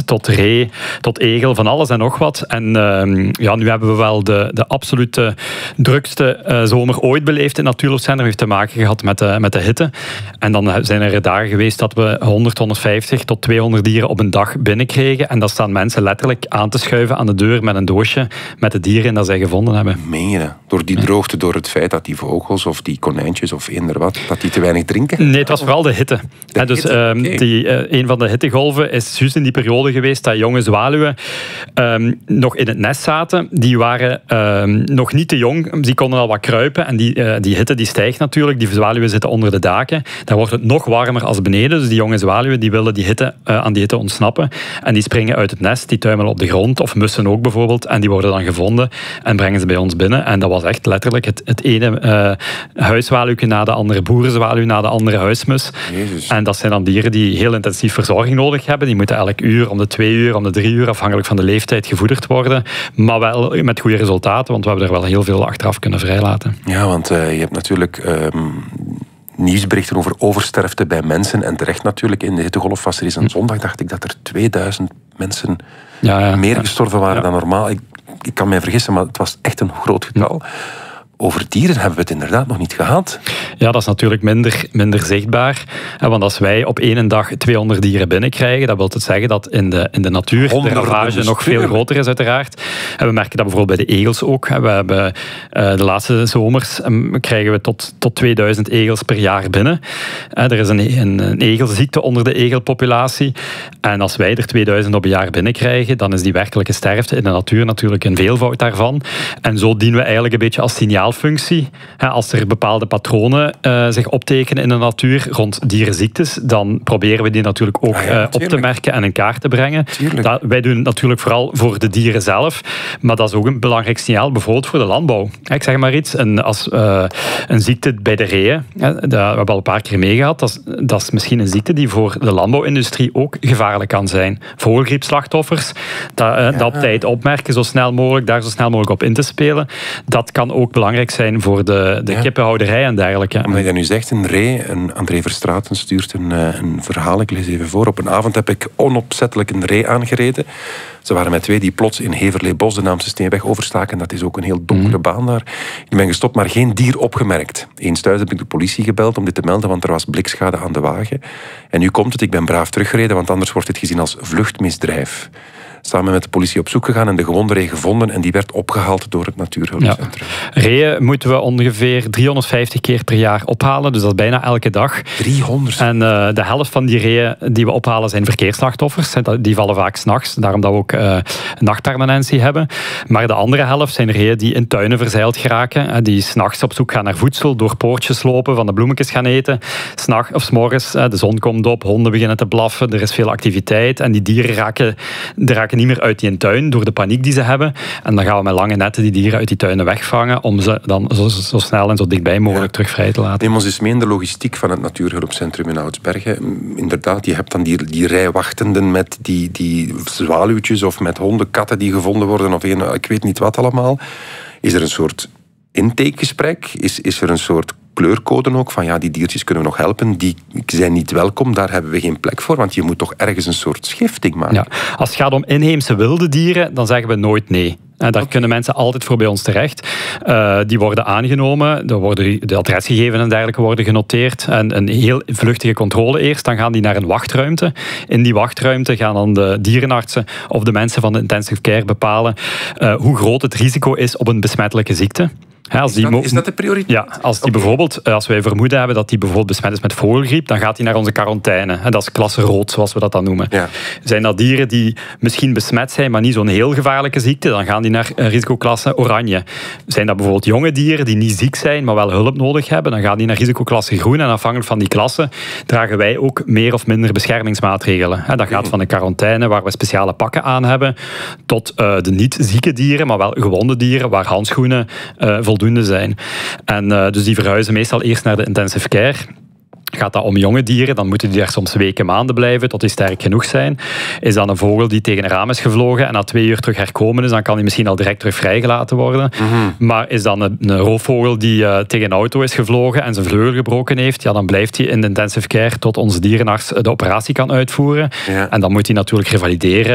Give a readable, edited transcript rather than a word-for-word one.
tot ree, tot egel, van alles en nog wat. En nu hebben we wel de absolute drukste zomer ooit beleefd in het Natuurloopscentrum. Heeft te maken gehad met de hitte. En dan zijn er dagen geweest dat we 100, 150 tot 200 dieren op een dag binnenkregen. En dan staan mensen letterlijk aan te schuiven aan de deur met een doosje met de dieren dat zij gevonden hebben. Meen je? Door die droogte, door het feit dat die vogels of die konijntjes of eender wat, dat die te weinig drinken? Nee, het was vooral de hitte. Een van de hittegolven is juist in die periode geweest dat jonge zwaluwen nog in het nest zaten. Die waren nog niet te jong, die konden al wat kruipen. En die hitte die stijgt natuurlijk. Die zwaluwen zitten onder de daken. Daar wordt het nog warmer als beneden. Dus die jonge zwaluwen die willen aan die hitte ontsnappen. En die springen uit het nest, die tuimelen op de grond. Of mussen ook bijvoorbeeld. En die worden dan gevonden en brengen ze bij ons binnen. En dat was echt letterlijk het ene huiszwaluwke na de andere, boerenzwaluw na de andere huismus. Jezus. En dat zijn dan dieren die heel intensief verzorging nodig hebben. Die moeten elk uur, om de 2 uur, om de 3 uur, afhankelijk van de leeftijd, gevoederd worden. Maar wel met goede resultaten, want we hebben er wel heel veel achteraf kunnen vrijlaten. Ja, want je hebt natuurlijk nieuwsberichten over oversterfte bij mensen. En terecht natuurlijk, in de hittegolf was er eens een zondag, dacht ik, dat er 2000 mensen meer gestorven waren dan normaal. Ik kan mij vergissen, maar het was echt een groot getal. Over dieren hebben we het inderdaad nog niet gehad. Ja, dat is natuurlijk minder zichtbaar. Want als wij op één dag 200 dieren binnenkrijgen, dat wil het zeggen dat in de natuur de ravage nog veel groter is uiteraard. En we merken dat bijvoorbeeld bij de egels ook. We hebben de laatste zomers krijgen we tot 2000 egels per jaar binnen. Er is een egelziekte onder de egelpopulatie. En als wij er 2000 op een jaar binnenkrijgen, dan is die werkelijke sterfte in de natuur natuurlijk een veelvoud daarvan. En zo dienen we eigenlijk een beetje als signaal functie. Als er bepaalde patronen zich optekenen in de natuur rond dierenziektes, dan proberen we die natuurlijk ook op te merken en in kaart te brengen. Wij doen het natuurlijk vooral voor de dieren zelf, maar dat is ook een belangrijk signaal, bijvoorbeeld voor de landbouw. Ik zeg maar iets, een ziekte bij de reeën, dat hebben we al een paar keer meegehad, dat is misschien een ziekte die voor de landbouwindustrie ook gevaarlijk kan zijn. Vogelgriepslachtoffers, dat op tijd opmerken, zo snel mogelijk, daar zo snel mogelijk op in te spelen, dat kan ook belangrijk zijn voor de kippenhouderij en dergelijke. Omdat je dat nu zegt, een ree, André Verstraeten stuurt een verhaal, ik lees even voor. Op een avond heb ik onopzettelijk een ree aangereden. Ze waren met 2 die plots in Heverleebos de Naamse Steenweg overstaken. Dat is ook een heel donkere baan daar. Ik ben gestopt, maar geen dier opgemerkt. Eens thuis heb ik de politie gebeld om dit te melden, want er was blikschade aan de wagen. En nu komt het, ik ben braaf teruggereden, want anders wordt dit gezien als vluchtmisdrijf. Samen met de politie op zoek gegaan en de gewonde ree gevonden en die werd opgehaald door het Natuurhulpcentrum. Reeën moeten we ongeveer 350 keer per jaar ophalen, dus dat is bijna elke dag. 300? En de helft van die reeën die we ophalen zijn verkeersslachtoffers. Die vallen vaak 's nachts, daarom dat we ook nachtpermanentie hebben. Maar de andere helft zijn reeën die in tuinen verzeild geraken, die 's nachts op zoek gaan naar voedsel, door poortjes lopen, van de bloemetjes gaan eten. 'S of 's morgens, de zon komt op, honden beginnen te blaffen, er is veel activiteit en die dieren raken niet meer uit die tuin door de paniek die ze hebben. En dan gaan we met lange netten die dieren uit die tuinen wegvangen om ze dan zo snel en zo dichtbij mogelijk terug vrij te laten. Neem ons eens mee in de logistiek van het Natuurhulpcentrum in Oudsbergen. Inderdaad, je hebt dan die rij wachtenden met die zwaluwtjes of met honden, katten die gevonden worden of ik weet niet wat allemaal. Is er een soort intakegesprek? Is er een soort kleurcode ook van die diertjes kunnen we nog helpen, die zijn niet welkom, daar hebben we geen plek voor, want je moet toch ergens een soort schifting maken. Ja. Als het gaat om inheemse wilde dieren, dan zeggen we nooit nee. Daar kunnen mensen altijd voor bij ons terecht. Die worden aangenomen, er worden de adresgegevens en dergelijke worden genoteerd. En een heel vluchtige controle eerst. Dan gaan die naar een wachtruimte. In die wachtruimte gaan dan de dierenartsen of de mensen van de intensive care bepalen hoe groot het risico is op een besmettelijke ziekte. Is dat de prioriteit? Ja, als wij vermoeden hebben dat die bijvoorbeeld besmet is met vogelgriep, dan gaat hij naar onze quarantaine. Dat is klasse rood, zoals we dat dan noemen. Ja. Zijn dat dieren die misschien besmet zijn, maar niet zo'n heel gevaarlijke ziekte, dan gaan die naar risicoklasse oranje. Zijn dat bijvoorbeeld jonge dieren die niet ziek zijn, maar wel hulp nodig hebben, dan gaan die naar risicoklasse groen. En afhankelijk van die klasse dragen wij ook meer of minder beschermingsmaatregelen. Dat gaat van de quarantaine, waar we speciale pakken aan hebben, tot de niet zieke dieren, maar wel gewonde dieren, waar handschoenen voldoende zijn. En dus die verhuizen meestal eerst naar de intensive care. Gaat dat om jonge dieren, dan moeten die daar soms weken, maanden blijven tot die sterk genoeg zijn. Is dan een vogel die tegen een raam is gevlogen en na 2 uur terug herkomen is, dan kan hij misschien al direct terug vrijgelaten worden. Maar is dan een roofvogel die tegen een auto is gevlogen en zijn vleugel gebroken heeft, dan blijft hij in de intensive care tot onze dierenarts de operatie kan uitvoeren. Ja. En dan moet hij natuurlijk revalideren